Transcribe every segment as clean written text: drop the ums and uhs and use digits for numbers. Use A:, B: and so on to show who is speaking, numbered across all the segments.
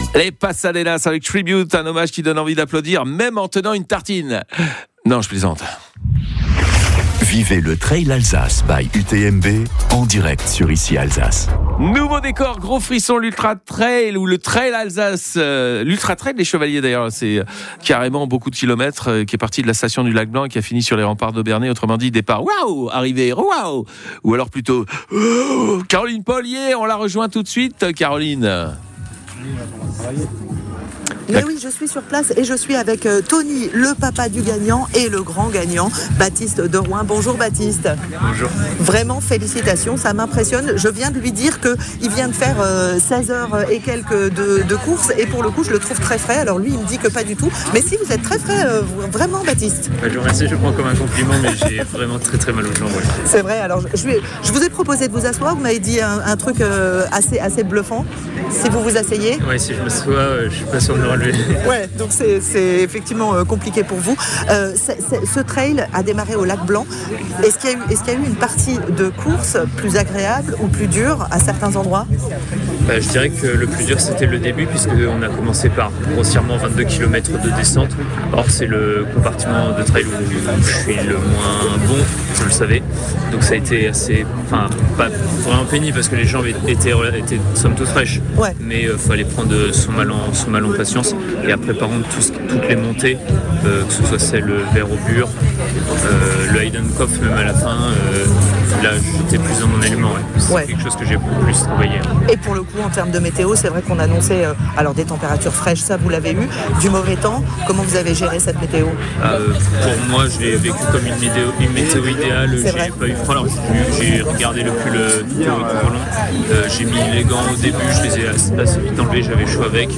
A: Les Pasadenas avec Tribute, un hommage qui donne envie d'applaudir, même en tenant une tartine. Non, je plaisante.
B: Vivez le Trail Alsace by UTMB en direct sur Ici Alsace.
A: Nouveau décor, gros frisson, l'Ultra Trail ou le Trail Alsace. L'Ultra Trail des Chevaliers d'ailleurs, c'est carrément beaucoup de kilomètres qui est parti de la station du Lac Blanc et qui a fini sur les remparts d'Aubernay. Autrement dit, départ, waouh, arrivée, waouh. Ou alors plutôt, oh, Caroline Paulier, on la rejoint tout de suite, Caroline.
C: Mais oui, je suis sur place et je suis avec Tony, le papa du gagnant et le grand gagnant, Baptiste de Rouen. Bonjour Baptiste.
D: Bonjour.
C: Vraiment félicitations, ça m'impressionne. Je viens de lui dire qu'il vient de faire 16 heures et quelques de course et pour le coup je le trouve très frais. Alors lui il me dit que pas du tout. Mais si vous êtes très frais, vraiment Baptiste.
D: Je vous remercie, je prends comme un compliment mais j'ai vraiment très très mal aux jambes. Ouais.
C: C'est vrai, alors je vous ai proposé de vous asseoir, vous m'avez dit un truc assez bluffant. Si vous vous asseyez.
D: Oui, si je m'assois, je suis pas sûr de me relever.
C: Ouais, donc c'est effectivement compliqué pour vous. Ce trail a démarré au Lac Blanc. Est-ce qu'il y a eu une partie de course plus agréable ou plus dure à certains endroits ?
D: Je dirais que le plus dur c'était le début puisqu'on a commencé par grossièrement 22 km de descente. Or c'est le compartiment de trail où je suis le moins bon, je le savais. Donc ça a été assez, pas vraiment pénible parce que les jambes étaient somme toute fraîches.
C: Ouais.
D: Mais fallait prendre son mal en patience. Et après par contre toutes les montées, que ce soit celle vers Aubure, le Heidenkopf même à la fin, là j'étais plus dans mon élément. C'est quelque chose que j'ai beaucoup plus travaillé.
C: Et pour le coup en termes de météo, c'est vrai qu'on annonçait alors des températures fraîches, ça vous l'avez eu, du mauvais temps. Comment vous avez géré cette météo ?
D: Pour moi je l'ai vécu comme une météo idéale. J'ai pas eu froid, alors j'ai regardé le pull tout au long. J'ai mis les gants au début, je les ai assez vite enlevés, j'avais chaud avec.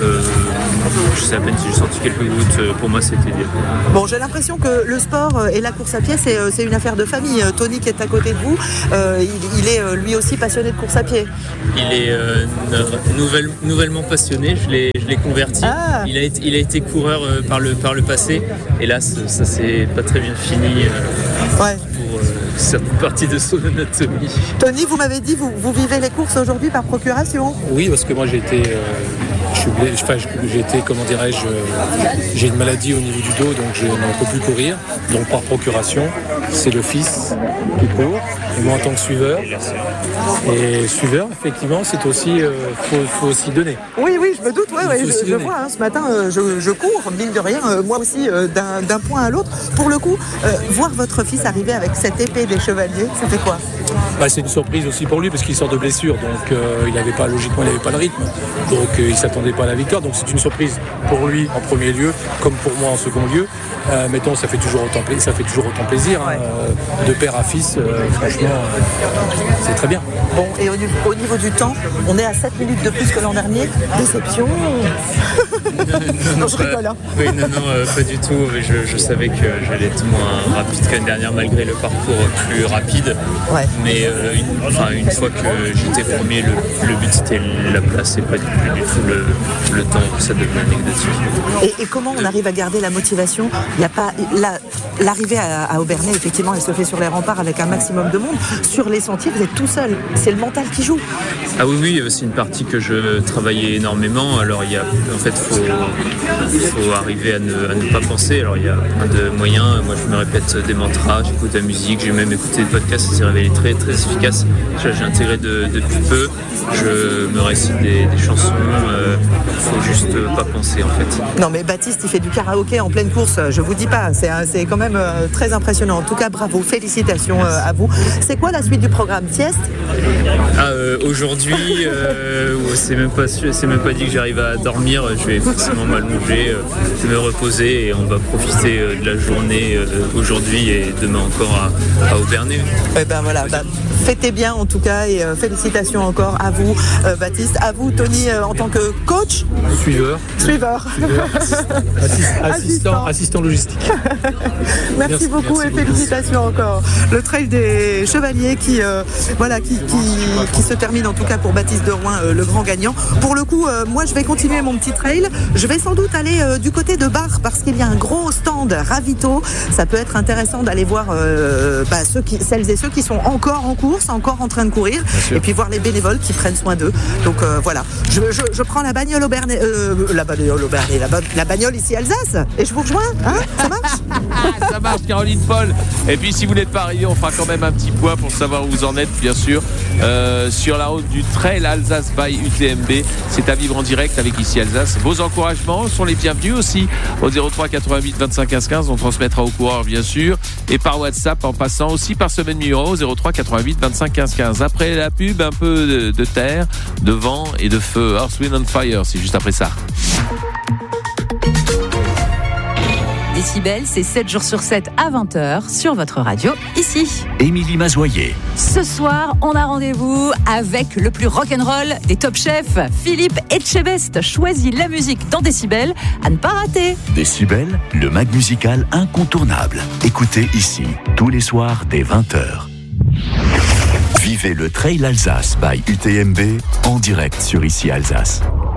D: Je sais à peine si j'ai senti quelques gouttes, pour moi c'était idéal.
C: Bon, j'ai l'impression que le sport et la course à pied c'est une affaire de famille. Tony qui est à côté de vous, il est lui aussi passionné de course à pied.
D: Il est nouvellement passionné, je l'ai converti. Ah. Il a été coureur par le passé et là ça s'est pas très bien fini pour certaines parties de son anatomie.
C: Tony, vous m'avez dit vous vivez les courses aujourd'hui par procuration ?
E: Oui, parce que moi j'ai été j'ai une maladie au niveau du dos, donc je ne peux plus courir. Donc par procuration, c'est le fils qui court, et moi en tant que suiveur. Et suiveur, effectivement, c'est aussi, faut aussi donner.
C: Oui, je me doute, je vois, ce matin, je cours, mine de rien, moi aussi, d'un point à l'autre. Pour le coup, voir votre fils arriver avec cette épée des chevaliers, ça fait quoi ?
E: C'est une surprise aussi pour lui, parce qu'il sort de blessure, donc logiquement, il n'avait pas le rythme. Donc il ne s'attendait pas à la victoire, donc c'est une surprise pour lui en premier lieu, comme pour moi en second lieu. Mettons, ça fait toujours autant plaisir, de père à fils, franchement, c'est très bien.
C: Bon, et au niveau du temps, on est à 7 minutes de plus que l'an dernier. Déception. Non, je rigole. Hein.
D: Oui, non, pas du tout. Je savais que j'allais être moins rapide que l'année dernière, malgré le parcours plus rapide. Ouais. Mais une fois que j'étais premier, le but c'était la place et pas du tout le temps. Ça devenait anecdotique.
C: Et comment on arrive à garder la motivation ? Il n'y a pas l'arrivée à Aubernay, effectivement, elle se fait sur les remparts avec un maximum de monde. Sur les sentiers, vous êtes tout seul. C'est le mental qui joue.
D: Ah oui, c'est une partie que je travaillais énormément. Alors faut arriver à ne pas penser. Alors il y a plein de moyens. Moi je me répète des mantras, j'écoute la musique, j'ai même écouté des podcasts, ça s'est révélé très très efficace. J'ai intégré depuis peu. Je me récite des chansons. Faut juste pas penser en fait.
C: Non mais Baptiste il fait du karaoké en pleine course. Je vous dis pas, c'est quand même très impressionnant. En tout cas bravo, félicitations à vous. C'est quoi la suite du programme ? Sieste ?
D: Aujourd'hui, c'est même pas dit que j'arrive à dormir. Je vais forcément m'allonger, me reposer et on va profiter de la journée aujourd'hui et demain encore à Aubernay.
C: Voilà, fêtez bien en tout cas et félicitations encore à vous Baptiste, à vous Tony en tant que coach.
E: Suiveur. Assistant logistique.
C: Merci beaucoup et félicitations encore. Le trail des Chevaliers qui se termine en tout cas pour Baptiste de Rouen, le grand gagnant. Pour le coup, moi je vais continuer mon petit trail. Je vais sans doute aller du côté de Bar parce qu'il y a un gros stand ravito. Ça peut être intéressant d'aller voir celles et ceux qui sont encore en cours course, encore en train de courir, et puis voir les bénévoles qui prennent soin d'eux. Donc voilà, je prends la bagnole au Bernay, la bagnole ici Alsace, et je vous rejoins, hein, ça marche.
A: Ça marche, Caroline Paul. Et puis si vous n'êtes pas arrivé, on fera quand même un petit point pour savoir où vous en êtes, bien sûr, sur la route du Trail Alsace by UTMB. C'est à vivre en direct avec ici Alsace. Vos encouragements sont les bienvenus aussi au 03 88 25 15 15. On transmettra aux coureurs, bien sûr, et par WhatsApp en passant aussi par ce même numéro 03 88 25 15 15. Après la pub, un peu de terre, de vent et de feu. Earth, Wind and Fire, c'est juste après ça.
F: Décibel, c'est 7 jours sur 7 à 20h sur votre radio, ici.
B: Émilie Mazoyer.
F: Ce soir, on a rendez-vous avec le plus rock'n'roll des Top Chefs, Philippe Etchebest. Choisit la musique dans Décibel, à ne pas rater.
B: Décibel, le mag musical incontournable. Écoutez ici, tous les soirs dès 20h. Vivez le Trail Alsace by UTMB en direct sur Ici Alsace.